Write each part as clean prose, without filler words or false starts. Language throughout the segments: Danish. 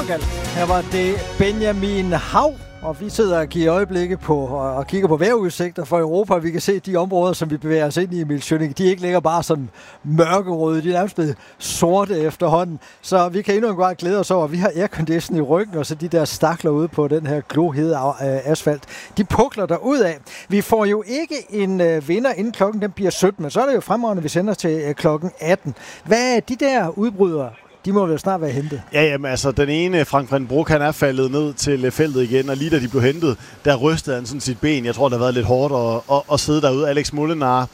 Portugal. Her var det Benjamin Hav, og vi sidder og giver øjeblikke på og kigger på vejrudsigter for Europa. Vi kan se, at de områder, som vi bevæger os ind i, Emil Schønning, de er ikke længere bare sådan mørkerøde. De er nærmest blevet sorte efterhånden. Så vi kan endnu en gang glæde os over, at vi har aircondition i ryggen, og så de der stakler ude på den her glohede asfalt. De pukler derudad. Vi får jo ikke en vinder inden klokken den bliver 17, men så er det jo fremragende, vi sender til klokken 18. Hvad er de der udbrydere? De må vel snart være hentet. Ja, jamen altså, den ene, Frank van Broek, han er faldet ned til feltet igen, og lige da de blev hentet, der rystede han sådan sit ben. Jeg tror, det har været lidt hårdt at sidde derude. Alex Molenaar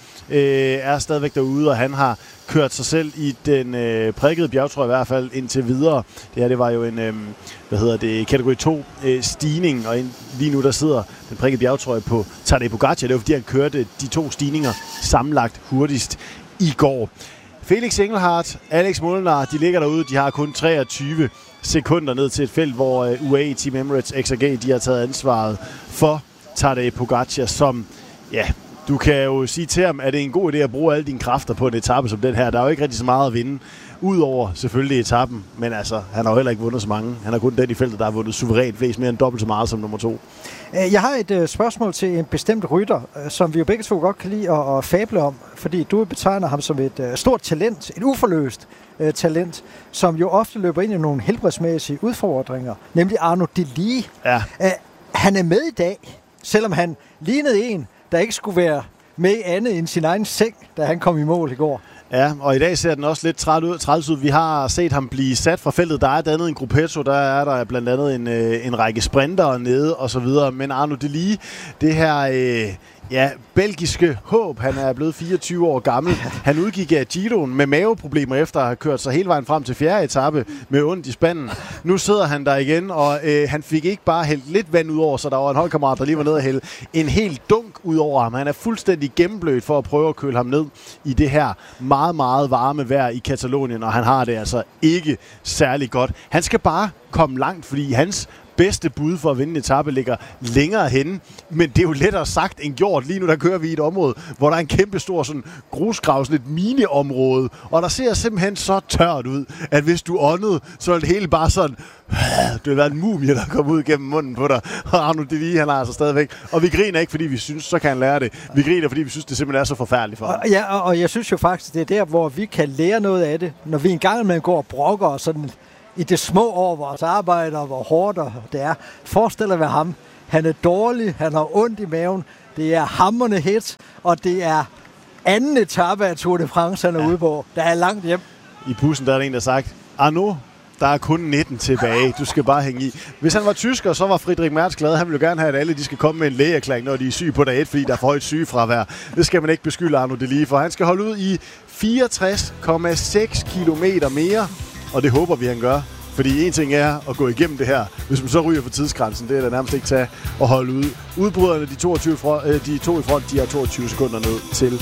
er stadigvæk derude, og han har kørt sig selv i den prikkede bjergtrøje i hvert fald indtil videre. Det her, det var jo en, kategori 2 stigning, og lige nu der sidder den prikkede bjergtrøje på Tadej Pogacar. Det var fordi, han kørte de 2 stigninger sammenlagt hurtigst i går. Felix Engelhardt, Alex Molenaar, de ligger derude. De har kun 23 sekunder ned til et felt, hvor UAE Team Emirates XRG, de har taget ansvaret for Tadej Pogacar, som, ja, du kan jo sige til ham, at det er en god idé at bruge alle dine kræfter på en etape som den her. Der er jo ikke rigtig så meget at vinde, udover selvfølgelig etappen, men altså, han har jo heller ikke vundet så mange. Han har kun den i feltet, der har vundet suverænt flest, mere end dobbelt så meget som nummer 2. Jeg har et spørgsmål til en bestemt rytter, som vi jo begge to godt kan lide at fable om, fordi du betegner ham som et stort talent, et uforløst talent, som jo ofte løber ind i nogle helbredsmæssige udfordringer, nemlig Arnaud Delis. Ja. Han er med i dag, selvom han lignede en, der ikke skulle være med andet end sin egen seng, da han kom i mål i går. Ja, og i dag ser den også lidt træls ud. Vi har set ham blive sat fra feltet. Der er dannet en gruppetto, der er der blandt andet en række sprintere nede og så videre. Men Arnaud Delis, det her belgiske håb, han er blevet 24 år gammel. Han udgik af Giroen med maveproblemer efter at have kørt sig hele vejen frem til 4. etape med ondt i spanden. Nu sidder han der igen, og han fik ikke bare hældt lidt vand ud over, så der var en holdkammerat, der lige var nede og hælde en helt dunk ud over ham. Han er fuldstændig gennemblødt for at prøve at køle ham ned i det her meget, meget varme vejr i Katalonien, og han har det altså ikke særlig godt. Han skal bare komme langt, fordi hans bedste bud for at vinde en etape ligger længere henne, men det er jo lettere sagt end gjort. Lige nu der kører vi i et område, hvor der er en kæmpe stor sådan grusgrav, sådan et mini-område, og der ser simpelthen så tørt ud, at hvis du åndede, så er det hele bare sådan, det vil være en mumie, der kommer ud gennem munden på dig. Og Arnaud Delis, han er altså stadigvæk. Og vi griner ikke, fordi vi synes, så kan han lære det. Vi griner, fordi vi synes, det simpelthen er så forfærdeligt for ham. Ja, og jeg synes jo faktisk, det er der, hvor vi kan lære noget af det, når vi engang imellem går og brokker og sådan i det små over vores arbejde, og hvor hårdt det er. Forestil dig ved ham. Han er dårlig, han har ondt i maven, det er hamrende hit, og det er anden etape af Tour de France, han er ude på. Der er langt hjem. I bussen, der er en, der har sagt, Arnaud, der er kun 19 tilbage. Du skal bare hænge i. Hvis han var tysker, så var Friedrich Merz glad. Han ville jo gerne have, at alle de skal komme med en lægeerklæring, når de er syge på dag 1, fordi der er for højt sygefravær. Det skal man ikke beskylde Arnaud Delis for. Han skal holde ud i 64,6 kilometer mere, og det håber vi, han gør. Fordi en ting er at gå igennem det her. Hvis man så ryger for tidsgrænsen, det er der nærmest ikke tage at holde ud. Udbryderne, de to i front, de har 22 sekunder ned til